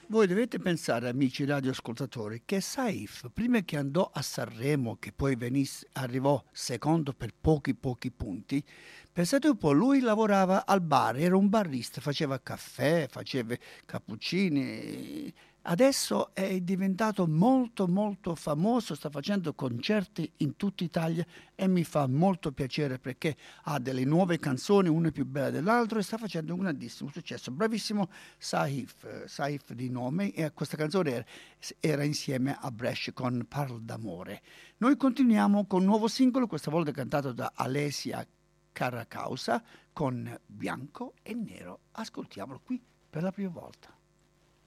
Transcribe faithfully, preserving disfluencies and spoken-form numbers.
Voi dovete pensare, amici radioascoltatori, che Saif, prima che andò a Sanremo, che poi venisse, arrivò secondo per pochi pochi punti, pensate un po', lui lavorava al bar, era un barista, faceva caffè, faceva cappuccini. Adesso è diventato molto molto famoso, sta facendo concerti in tutta Italia e mi fa molto piacere perché ha delle nuove canzoni, una più bella dell'altra e sta facendo un grandissimo successo. Bravissimo Saif, Saif di nome, e questa canzone era, era insieme a Brescia con Parlo d'amore. Noi continuiamo con un nuovo singolo, questa volta cantato da Alessia Caracausa con Bianco e Nero. Ascoltiamolo qui per la prima volta.